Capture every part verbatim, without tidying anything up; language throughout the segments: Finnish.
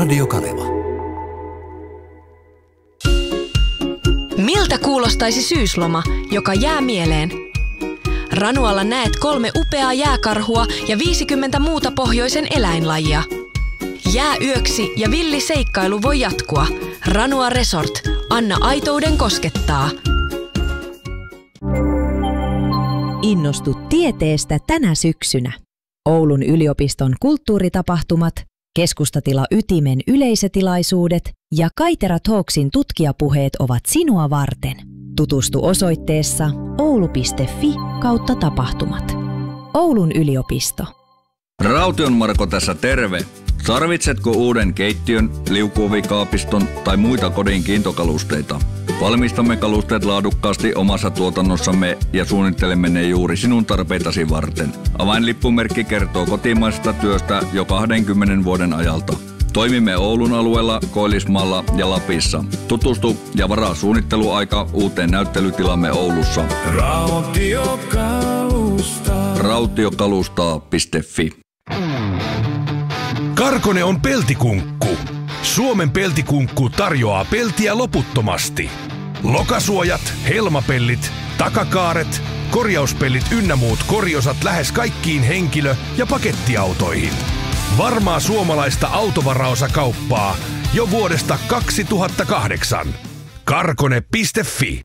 Radio Kaleva. Miltä kuulostaisi syysloma, joka jää mieleen? Ranualla näet kolme upeaa jääkarhua ja viisikymmentä muuta pohjoisen eläinlajia. Jää yöksi ja villi seikkailu voi jatkua. Ranua Resort. Anna aitouden koskettaa. Innostu tieteestä tänä syksynä. Oulun yliopiston kulttuuritapahtumat, Keskustatila Ytimen yleisötilaisuudet ja Kaitera Talksin tutkijapuheet ovat sinua varten. Tutustu osoitteessa oulu piste fi kautta tapahtumat. Oulun yliopisto. Raution Marko tässä terve. Tarvitsetko uuden keittiön, liukuovikaapiston tai muita kodin kiintokalusteita? Valmistamme kalusteet laadukkaasti omassa tuotannossamme ja suunnittelemme ne juuri sinun tarpeitasi varten. Avainlippumerkki kertoo kotimaisesta työstä jo kaksikymmentä vuoden ajalta. Toimimme Oulun alueella, Koillismaalla ja Lapissa. Tutustu ja varaa suunnitteluaika uuteen näyttelytilamme Oulussa. Rautiokalusta. rautiokalustaa piste fi. Karkone on peltikunkku. Suomen peltikunkku tarjoaa peltiä loputtomasti. Lokasuojat, helmapellit, takakaaret, korjauspellit ynnä muut korjosat lähes kaikkiin henkilö- ja pakettiautoihin. Varmaa suomalaista autovaraosakauppaa jo vuodesta kaksituhattakahdeksan. Karkone piste fi.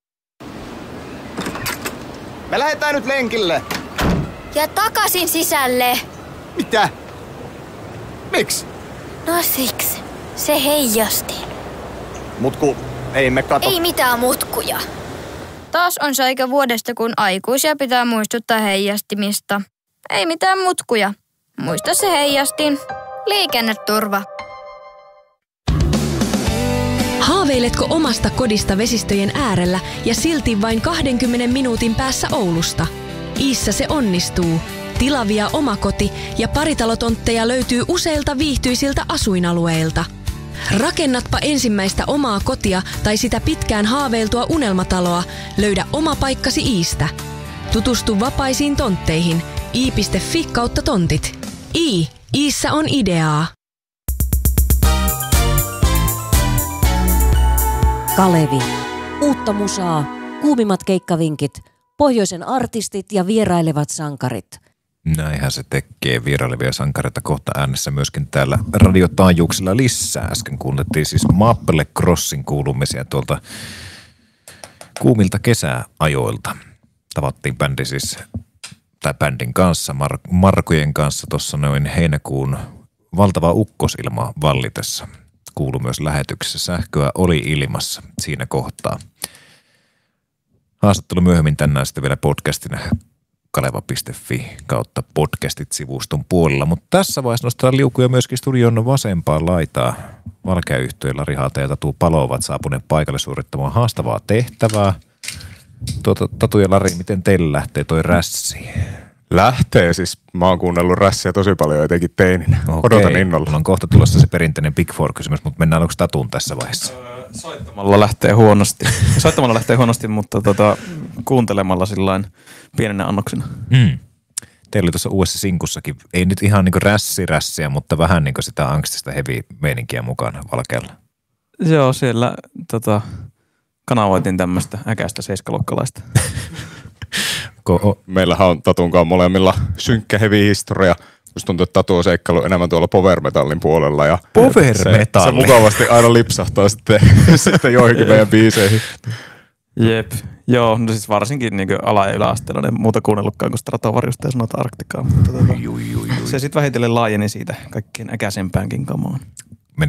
Me lähdetään nyt lenkille. Ja takaisin sisälle. Mitä? Miksi? No siksi. Se heijastin. Mutku, ei me kato. Ei mitään mutkuja. Taas on se aika vuodesta, kun aikuisia pitää muistuttaa heijastimista. Ei mitään mutkuja. Muista se heijastin. Liikenneturva. Haaveiletko omasta kodista vesistöjen äärellä ja silti vain kahdenkymmenen minuutin päässä Oulusta? Iissä se onnistuu. Tilavia omakoti- ja paritalotontteja löytyy useilta viihtyisiltä asuinalueilta. Rakennatpa ensimmäistä omaa kotia tai sitä pitkään haaveiltua unelmataloa, löydä oma paikkasi Iistä. Tutustu vapaisiin tontteihin. i piste fi kautta tontit. I. Iissä on ideaa. Kalevi. Uutta musaa, kuumimmat keikkavinkit, pohjoisen artistit ja vierailevat sankarit. Näinhän se tekee, vierailevia sankareita kohta äänessä myöskin täällä radiotaajuuksilla lisää. Äsken kuunneltiin siis Maple Crossin kuulumisia tuolta kuumilta kesäajoilta. Tavattiin bändi siis, tai bändin kanssa, Mar- Markojen kanssa tuossa noin heinäkuun valtava ukkosilma vallitessa. Kuului myös lähetyksessä, sähköä oli ilmassa siinä kohtaa. Haastattelu myöhemmin tänään sitten vielä podcastina kaleva piste fi kautta podcastit-sivuston puolella. Mutta tässä vaiheessa nostetaan liukuja myöskin studion vasempaan laitaa. Valkeayhtye Lari Haata ja Tatu Palo ovat saapuneet paikalle suorittamaan haastavaa tehtävää. Tuota, Tatu ja Lari, miten teille lähtee toi rässi? Lähtee siis. Mä oon kuunnellut rässiä tosi paljon jotenkin teininä. Okei. Odotan innolla. Mulla on kohta tulossa se perinteinen Big Four-kysymys, mutta mennään onko Tatun tässä vaiheessa? Soittamalla lähtee huonosti. Soittamalla lähtee huonosti, mutta tota, kuuntelemalla sillain pienenä annoksina. Mm. Teillä oli tuossa uudessa sinkussakin, ei nyt ihan niinku rässi-rässiä, mutta vähän niinku sitä angstista heavy-meininkiä mukana Valkealla. Joo, siellä tota, kanavoitin tämmöistä äkäistä seiskaluokkalaista. Meillähän on Tatunkaan molemmilla synkkä heavy historia. Musta tuntuu, että Tatu on seikkailu enemmän tuolla power metallin puolella. Ja power se, metalli? Se mukavasti aina lipsahtaa sitten, sitten joihinkin meidän biiseihin. Jep. Joo, no siis varsinkin niin ala- ja yläasteella en muuta kuunnellutkaan kuin Stratovariusta ja Sonata Arktikaa. Mutta tota, se sitten vähitellen laajeni siitä kaikkien äkäisempäänkin kamaan.